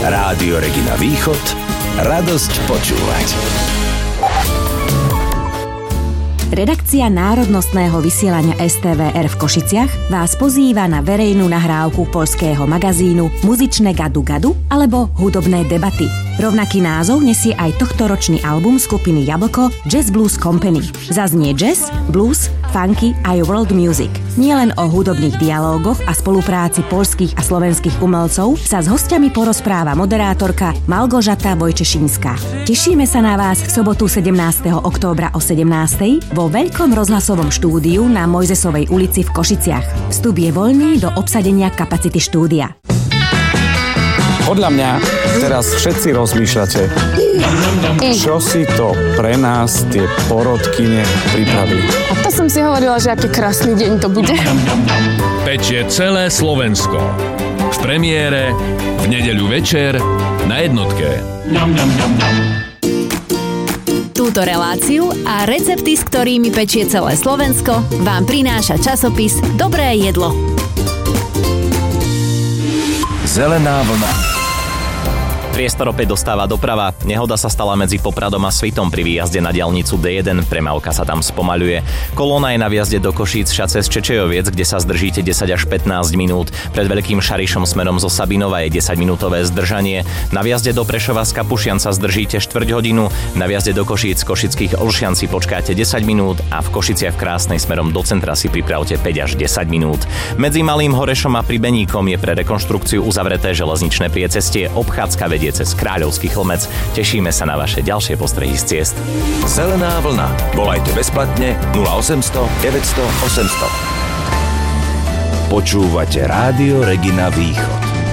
Rádio Regina Východ. Radosť počúvať. Redakcia národnostného vysielania STVR v Košiciach vás pozýva na verejnú nahrávku poľského magazínu Muzičné gadu gadu alebo Hudobné debaty. Rovnaký názov nesie aj tohtoročný album skupiny Jablko Jazz Blues Company. Zaznie jazz, blues, funky aj world music. Nielen o hudobných dialógoch a spolupráci poľských a slovenských umelcov sa s hostiami porozpráva moderátorka Malgožata Vojčešínska. Tešíme sa na vás v sobotu 17. októbra o 17. vo veľkom rozhlasovom štúdiu na Mojzesovej ulici v Košiciach. Vstup je voľný do obsadenia kapacity štúdia. Podľa mňa teraz všetci rozmýšľate, čo si to pre nás tie porodkyne pripravili. A to som si hovorila, že aký krásny deň to bude. Pečie celé Slovensko. V premiére, v nedeľu večer, na Jednotke. Túto reláciu a recepty, s ktorými pečie celé Slovensko, vám prináša časopis Dobré jedlo. Zelená vlna. Priestor opäť dostáva doprava. Nehoda sa stala medzi Popradom a Svitom pri výjazde na diaľnicu D1. Premávka sa tam spomaľuje. Kolóna je na vjazde do Košíc šace z Čečejoviec, kde sa zdržíte 10 až 15 minút. Pred Veľkým Šarišom smerom zo Sabinova je 10-minútové zdržanie. Na vjazde do Prešova z Kapušian sa zdržíte 4 hodinu. Na vjazde do Košíc z Košických Olšian si počkáte 10 minút a v Košiciach v Krásnej smerom do centra si pripravte 5 až 10 minút. Medzi Malým Horešom a Pribeníkom je pre rekonštrukciu uzavreté železničné priecestie. Obchádzka vedie cez Kráľovský Chlmec. Tešíme sa na vaše ďalšie postrehy z ciest. Zelená vlna. Volajte bezplatne 0800 900 800. Počúvate Rádio Regina Východ.